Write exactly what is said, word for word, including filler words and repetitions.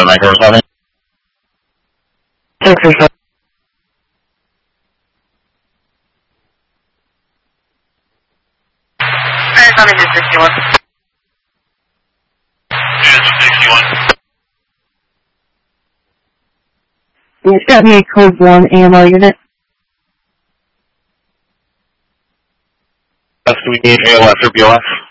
Micro seven. Six or seven. Alright, I'm in sixty-one. Units sixty-one. It's got me a code one A M L unit. Yes, do we need A L S or B O S?